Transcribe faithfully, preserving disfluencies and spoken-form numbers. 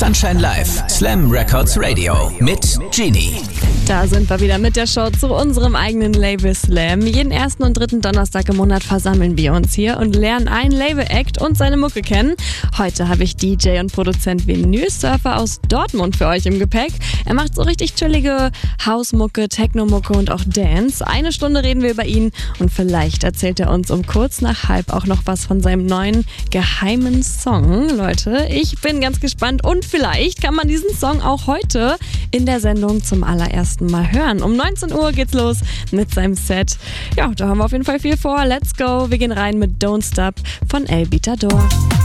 Sunshine Live, Slam Records Radio mit Genie. Da sind wir wieder mit der Show zu unserem eigenen Label Slam. Jeden ersten und dritten Donnerstag im Monat versammeln wir uns hier und lernen einen Label-Act und seine Mucke kennen. Heute habe ich D J und Produzent Vinyl Surfer aus Dortmund für euch im Gepäck. Er macht so richtig chillige Hausmucke, Techno-Mucke und auch Dance. Eine Stunde reden wir über ihn und vielleicht erzählt er uns um kurz nach halb auch noch was von seinem neuen geheimen Song. Leute, ich bin ganz gespannt und vielleicht kann man diesen Song auch heute in der Sendung zum allerersten Mal hören. Um neunzehn Uhr geht's los mit seinem Set. Ja, da haben wir auf jeden Fall viel vor. Let's go. Wir gehen rein mit Don't Stop von El Bitador.